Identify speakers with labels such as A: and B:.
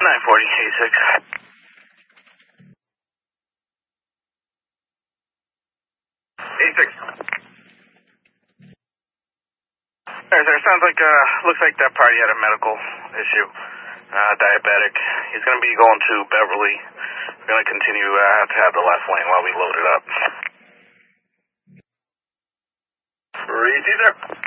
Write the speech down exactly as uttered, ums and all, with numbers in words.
A: nine forty, eighty-six. eighty-six. Alright, sir, sounds like, uh, looks like that party had a medical issue. Uh, diabetic. He's gonna be going to Beverly. We're gonna continue, uh, to have the left lane while we load it up. Receive, sir.